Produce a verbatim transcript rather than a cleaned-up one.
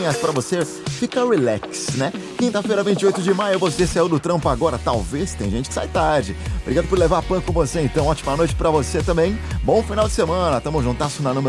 Pra você ficar relax, né? Quinta-feira, vinte e oito de maio, você saiu do trampo agora, talvez, tem gente que sai tarde. Obrigado por levar a pan com você, então, ótima noite pra você também. Bom final de semana, tamo juntasso na número